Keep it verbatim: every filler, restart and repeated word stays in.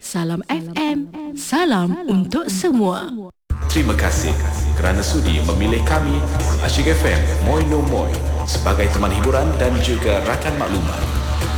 Salam F M, salam untuk semua. Terima kasih kerana sudi memilih kami, Asyik F M Moi No Moi, sebagai teman hiburan dan juga rakan maklumat.